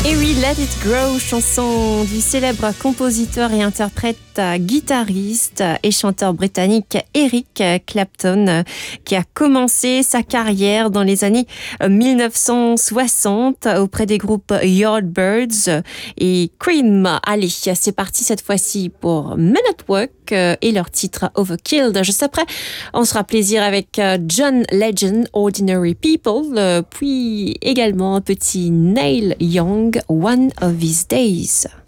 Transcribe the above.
Et oui, Let It Grow, chanson du célèbre compositeur et interprète, guitariste et chanteur britannique Eric Clapton, qui a commencé sa carrière dans les années 1960 auprès des groupes Yardbirds et Cream. Allez, c'est parti cette fois-ci pour Men at Work et leur titre Overkill. Juste après, on se fera plaisir avec John Legend, Ordinary People, puis également un petit Neil Young, One of These Days.